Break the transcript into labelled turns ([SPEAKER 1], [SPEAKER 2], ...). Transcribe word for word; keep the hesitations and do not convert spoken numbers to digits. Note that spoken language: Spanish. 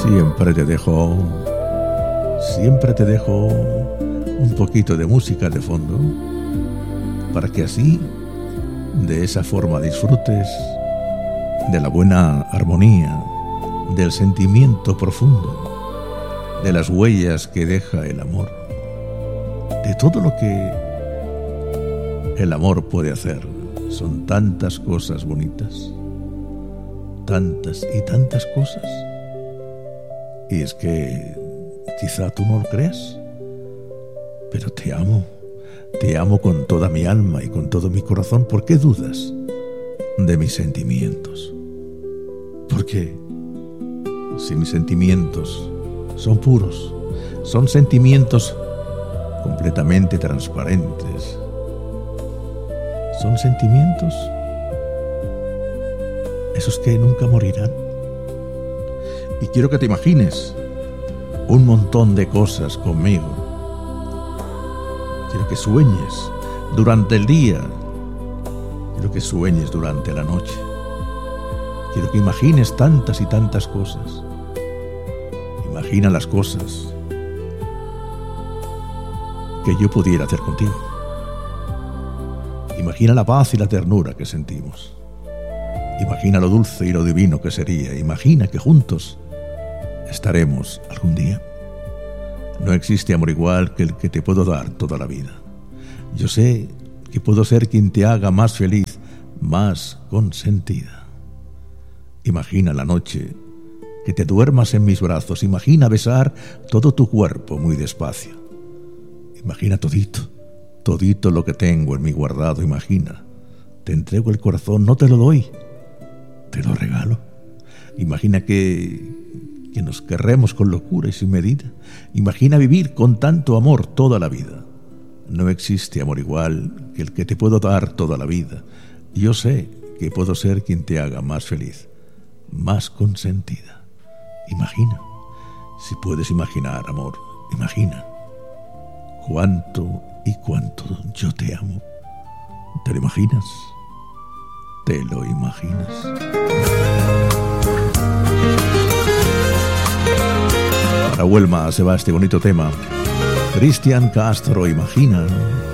[SPEAKER 1] Siempre te dejo, siempre te dejo un poquito de música de fondo para que así, de esa forma, disfrutes de la buena armonía, del sentimiento profundo, de las huellas que deja el amor, de todo lo que el amor puede hacer. Son tantas cosas bonitas, tantas y tantas cosas. Y es que quizá tú no lo creas, pero te amo, te amo con toda mi alma y con todo mi corazón. ¿Por qué dudas de mis sentimientos? ¿Por qué? Si mis sentimientos son puros, son sentimientos completamente transparentes, son sentimientos esos que nunca morirán. Y quiero que te imagines un montón de cosas conmigo. Quiero que sueñes durante el día. Quiero que sueñes durante la noche. Quiero que imagines tantas y tantas cosas. Imagina las cosas que yo pudiera hacer contigo. Imagina la paz y la ternura que sentimos. Imagina lo dulce y lo divino que sería. Imagina que juntos estaremos algún día. No existe amor igual que el que te puedo dar toda la vida. Yo sé que puedo ser quien te haga más feliz, más consentida. Imagina la noche que te duermas en mis brazos. Imagina besar todo tu cuerpo muy despacio. Imagina todito, todito lo que tengo en mi guardado. Imagina, te entrego el corazón, no te lo doy, te lo regalo. Imagina que, que nos querremos con locura y sin medida. Imagina vivir con tanto amor toda la vida. No existe amor igual que el que te puedo dar toda la vida. Yo sé que puedo ser quien te haga más feliz, más consentida. Imagina, si puedes imaginar, amor, imagina cuánto y cuánto yo te amo. ¿Te lo imaginas? ¿Te lo imaginas? Para Huelma se va este bonito tema. Cristian Castro, imagina.